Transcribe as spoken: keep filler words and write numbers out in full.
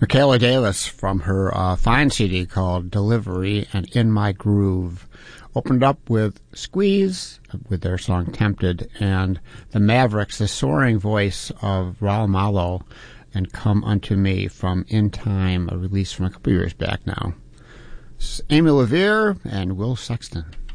Michaela Davis from her uh, fine C D called Delivery and In My Groove. Opened up with Squeeze with their song Tempted, and the Mavericks, the soaring voice of Raul Malo, and Come Unto Me from In Time, a release from a couple years back now. Amy LaVere and Will Sexton.